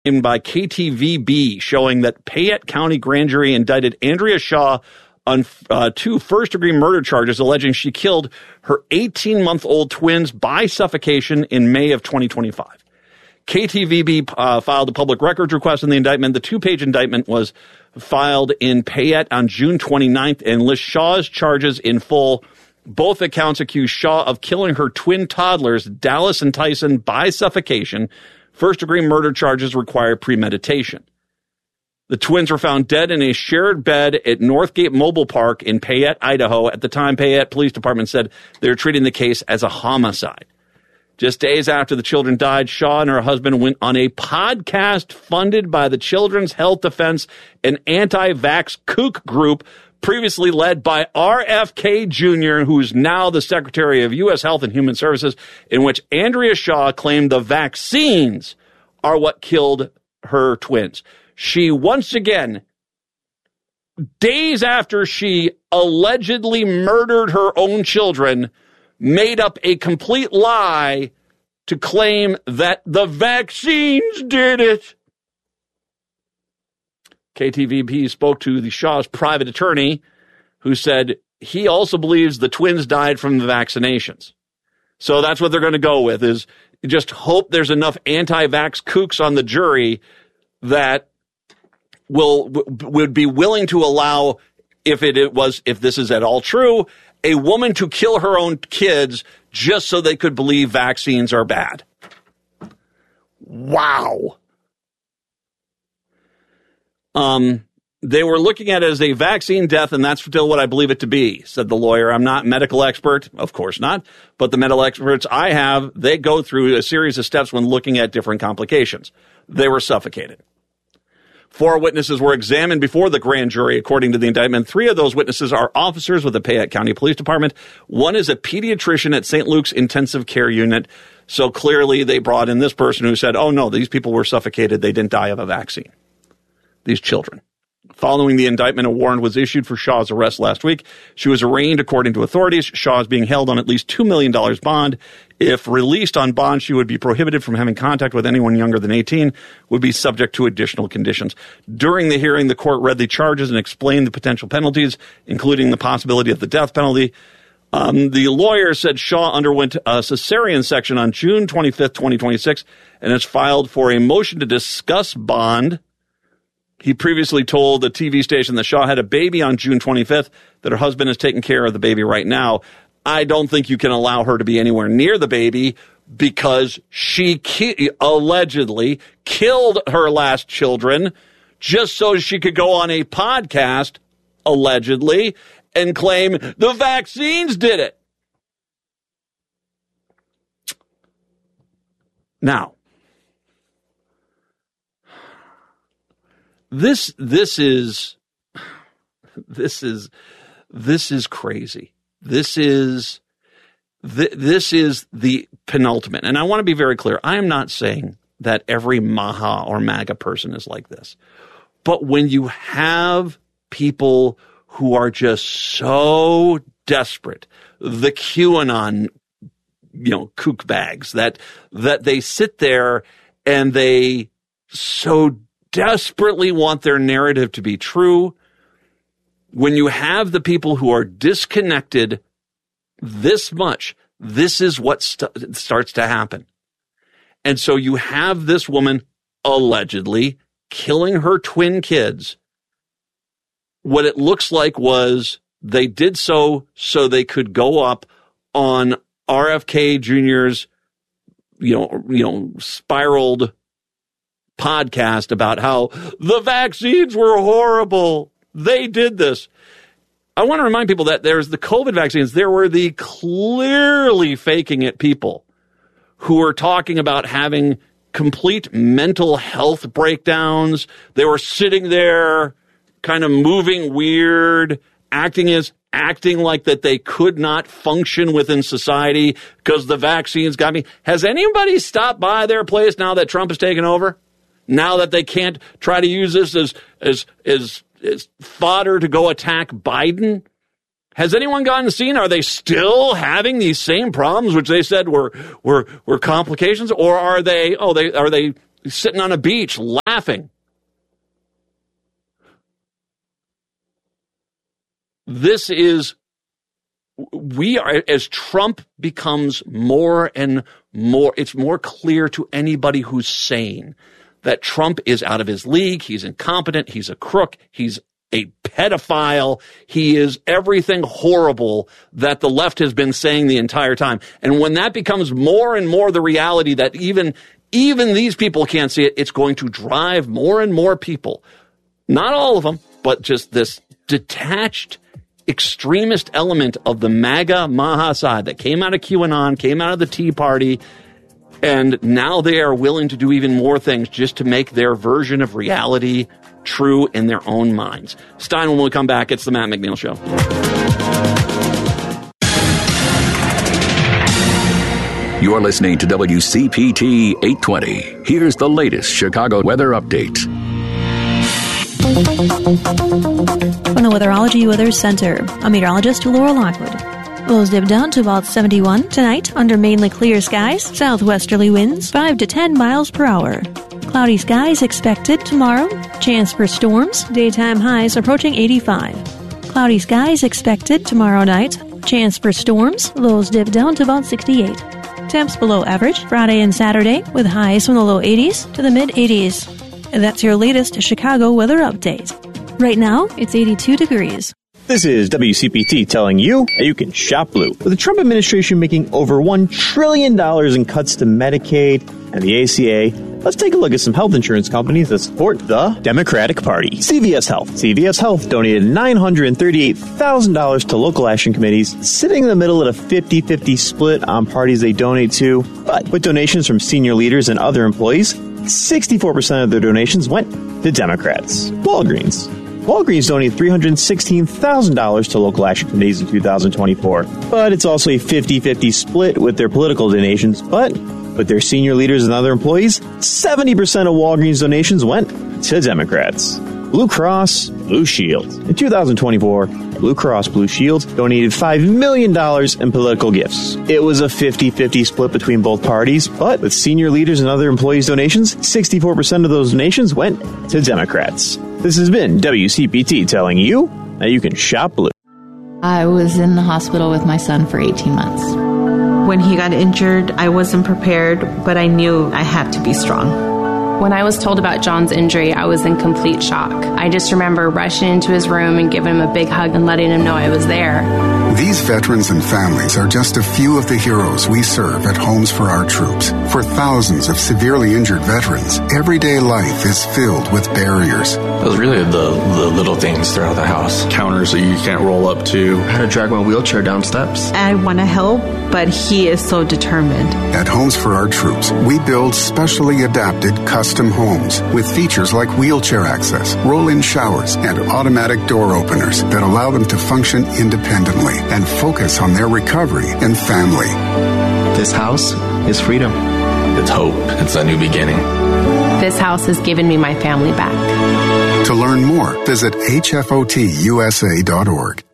by KTVB showing that Payette County grand jury indicted Andrea Shaw on 2 first-degree murder charges, alleging she killed her 18-month-old twins by suffocation in May of 2025. KTVB filed a public records request in the indictment. The 2-page indictment was filed in Payette on June 29th and lists Shaw's charges in full. Both accounts accuse Shaw of killing her twin toddlers, Dallas and Tyson, by suffocation. First-degree murder charges require premeditation. The twins were found dead in a shared bed at Northgate Mobile Park in Payette, Idaho. At the time, Payette Police Department said they were treating the case as a homicide. Just days after the children died, Shaw and her husband went on a podcast funded by the Children's Health Defense, an anti-vax kook group previously led by RFK Jr., who's now the Secretary of U.S. Health and Human Services, in which Andrea Shaw claimed the vaccines are what killed her twins. She once again, days after she allegedly murdered her own children, made up a complete lie to claim that the vaccines did it. KTVB spoke to the Shaw's private attorney, who said he also believes the twins died from the vaccinations. So that's what they're going to go with, is just hope there's enough anti-vax kooks on the jury that would be willing to allow, if this is at all true, a woman to kill her own kids just so they could believe vaccines are bad. Wow. They were looking at it as a vaccine death, and that's still what I believe it to be, said the lawyer. I'm not a medical expert, of course not, but the medical experts I have, they go through a series of steps when looking at different complications. They were suffocated. 4 witnesses were examined before the grand jury, according to the indictment. 3 of those witnesses are officers with the Payette County Police Department. 1 is a pediatrician at St. Luke's Intensive Care Unit. So clearly they brought in this person who said, oh no, these people were suffocated. They didn't die of a vaccine. These children. Following the indictment, a warrant was issued for Shaw's arrest last week. She was arraigned according to authorities. Shaw is being held on at least $2 million bond. If released on bond, she would be prohibited from having contact with anyone younger than 18, would be subject to additional conditions. During the hearing, the court read the charges and explained the potential penalties, including the possibility of the death penalty. The lawyer said Shaw underwent a cesarean section on June 25th, 2026, and has filed for a motion to discuss bond. He previously told the TV station that Shaw had a baby on June 25th, that her husband is taking care of the baby right now. I don't think you can allow her to be anywhere near the baby because she allegedly killed her last children just so she could go on a podcast, allegedly, and claim the vaccines did it. Now, This is crazy. This is the penultimate. And I want to be very clear. I am not saying that every Maha or MAGA person is like this. But when you have people who are just so desperate, the QAnon, kook bags, that they sit there and they so desperately want their narrative to be true. When you have the people who are disconnected this much, this is what starts to happen. And so you have this woman allegedly killing her twin kids. What it looks like was they did so they could go up on RFK Jr.'s, spiraled podcast about how the vaccines were horrible. They did this. I want to remind people that there's the COVID vaccines. There were the clearly faking it people who were talking about having complete mental health breakdowns. They were sitting there kind of moving weird, acting like that they could not function within society because the vaccines got me. Has anybody stopped by their place now that Trump has taken over? Now that they can't try to use this as fodder to go attack Biden? Has anyone gotten the scene? Are they still having these same problems, which they said were complications, or are they He's sitting on a beach laughing. We are, as Trump becomes more and more, it's more clear to anybody who's sane that Trump is out of his league. He's incompetent. He's a crook. He's a pedophile. He is everything horrible that the left has been saying the entire time. And when that becomes more and more the reality that even these people can't see it, it's going to drive more and more people, not all of them, but just this detached extremist element of the MAGA Maha side that came out of QAnon, came out of the Tea Party, and now they are willing to do even more things just to make their version of reality true in their own minds. Stein, when we come back, it's the Matt McNeil Show. You're listening to WCPT 820. Here's the latest Chicago weather update. From the Weatherology Weather Center, I'm meteorologist Laura Lockwood. Lows dip down to about 71 tonight under mainly clear skies, southwesterly winds 5 to 10 miles per hour. Cloudy skies expected tomorrow. Chance for storms, daytime highs approaching 85. Cloudy skies expected tomorrow night. Chance for storms, lows dip down to about 68. Temps below average Friday and Saturday with highs from the low 80s to the mid 80s. And that's your latest Chicago weather update. Right now, it's 82 degrees. This is WCPT telling you that you can shop blue. With the Trump administration making over $1 trillion in cuts to Medicaid and the ACA, let's take a look at some health insurance companies that support the Democratic Party. CVS Health. CVS Health donated $938,000 to local action committees, sitting in the middle at a 50-50 split on parties they donate to. But with donations from senior leaders and other employees, 64% of their donations went to Democrats. Walgreens donated $316,000 to local action committees in 2024. But it's also a 50-50 split with their political donations. But with their senior leaders and other employees, 70% of Walgreens donations went to Democrats. Blue Cross Blue Shield. In 2024, Blue Cross Blue Shield donated $5 million in political gifts. It was a 50-50 split between both parties, but with senior leaders and other employees' donations, 64% of those donations went to Democrats. This has been WCPT telling you that you can shop blue. I was in the hospital with my son for 18 months. When he got injured, I wasn't prepared, but I knew I had to be strong. When I was told about John's injury, I was in complete shock. I just remember rushing into his room and giving him a big hug and letting him know I was there. These veterans and families are just a few of the heroes we serve at Homes for Our Troops. For thousands of severely injured veterans, everyday life is filled with barriers. It was really the little things throughout the house. Counters that you can't roll up to. How to drag my wheelchair down steps. I want to help, but he is so determined. At Homes for Our Troops, we build specially adapted custom homes with features like wheelchair access, roll-in showers, and automatic door openers that allow them to function independently and focus on their recovery and family. This house is freedom. It's hope. It's a new beginning. This house has given me my family back. To learn more, visit hfotusa.org.